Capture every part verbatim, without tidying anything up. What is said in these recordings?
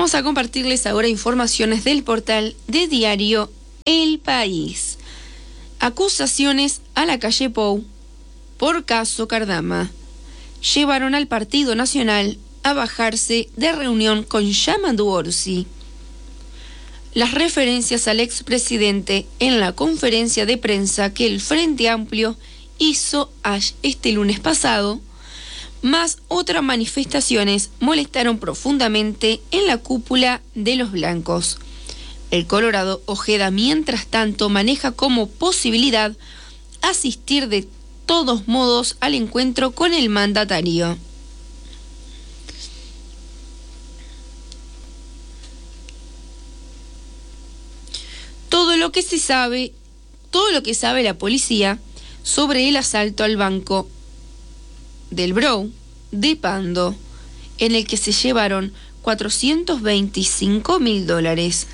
Vamos a compartirles ahora informaciones del portal de diario El País. Acusaciones a la calle Pou por caso Cardama. Llevaron al Partido Nacional a bajarse de reunión con Yamandu Orsi. Las referencias al expresidente en la conferencia de prensa que el Frente Amplio hizo este lunes pasado, más otras manifestaciones, molestaron profundamente en la cúpula de los blancos. El Colorado Ojeda, mientras tanto, maneja como posibilidad asistir de todos modos al encuentro con el mandatario. Todo lo que se sabe, todo lo que sabe la policía sobre el asalto al banco del Brou de Pando, en el que se llevaron cuatrocientos veinticinco mil dólares.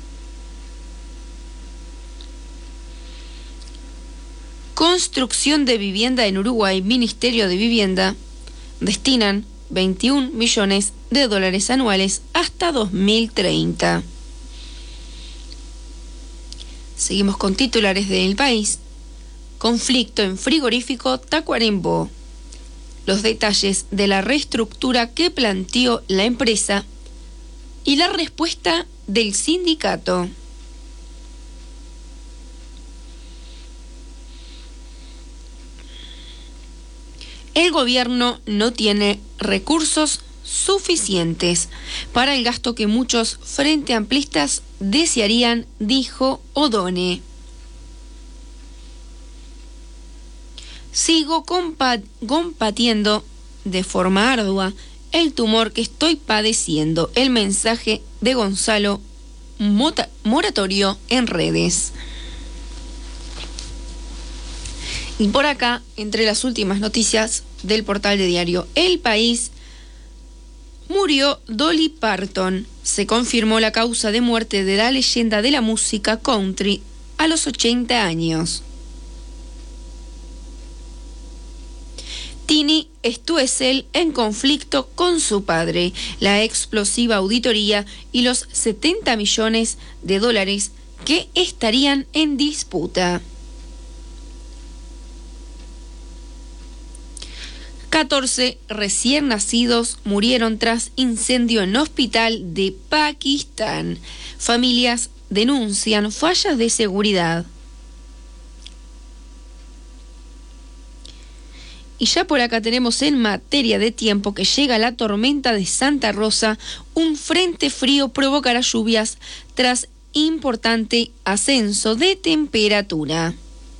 Construcción de vivienda en Uruguay. Ministerio de Vivienda destinan veintiún millones de dólares anuales hasta dos mil treinta. Seguimos con titulares de El País. Conflicto en frigorífico Tacuarembó. Los detalles de la reestructura que planteó la empresa y la respuesta del sindicato. El gobierno no tiene recursos suficientes para el gasto que muchos frente amplistas desearían, dijo Odone. Sigo compa- combatiendo de forma ardua el tumor que estoy padeciendo. El mensaje de Gonzalo Mota- Moratorio en redes. Y por acá, entre las últimas noticias del portal de diario El País, murió Dolly Parton. Se confirmó la causa de muerte de la leyenda de la música country a los ochenta años. Tini Stoessel en conflicto con su padre. La explosiva auditoría y los setenta millones de dólares que estarían en disputa. catorce recién nacidos murieron tras incendio en hospital de Pakistán. Familias denuncian fallas de seguridad. Y ya por acá tenemos en materia de tiempo que llega la tormenta de Santa Rosa. Un frente frío provocará lluvias tras importante ascenso de temperatura.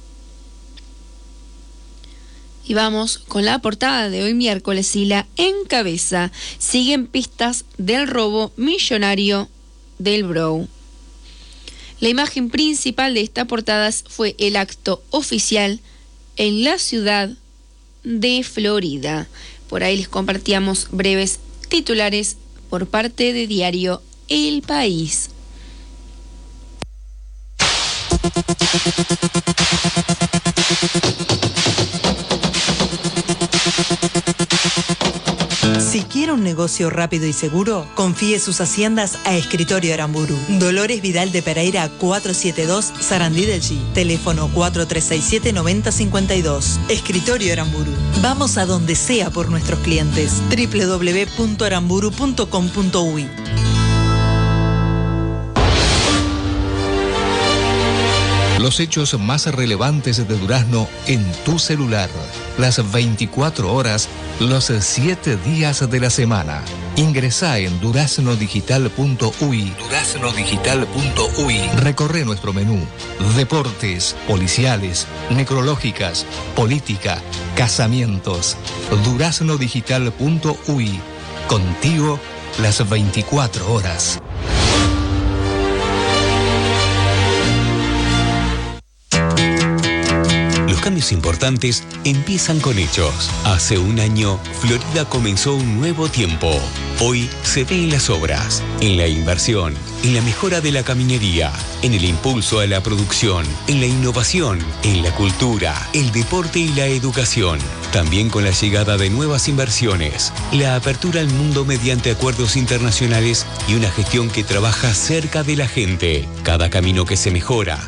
Y vamos con la portada de hoy miércoles y la encabeza. Siguen pistas del robo millonario del Brou. La imagen principal de esta portada fue el acto oficial en la ciudad de Florida. Por ahí les compartíamos breves titulares por parte de diario El País. Si quiere un negocio rápido y seguro, confíe sus haciendas a Escritorio Aramburu. Dolores Vidal de Pereira cuatrocientos setenta y dos, Sarandí del G. Teléfono cuatro tres seis siete, nueve cero cinco dos. Escritorio Aramburu. Vamos a donde sea por nuestros clientes. doble u doble u doble u punto aramburu punto com punto uy. Los hechos más relevantes de Durazno en tu celular. Las veinticuatro horas, los siete días de la semana. Ingresá en durazno digital punto uy. durazno digital punto uy. Recorre nuestro menú. Deportes, policiales, necrológicas, política, casamientos. durazno digital punto uy. Contigo las veinticuatro horas. Los cambios importantes empiezan con hechos. Hace un año, Florida comenzó un nuevo tiempo. Hoy se ve en las obras, en la inversión, en la mejora de la caminería, en el impulso a la producción, en la innovación, en la cultura, el deporte y la educación. También con la llegada de nuevas inversiones, la apertura al mundo mediante acuerdos internacionales y una gestión que trabaja cerca de la gente. Cada camino que se mejora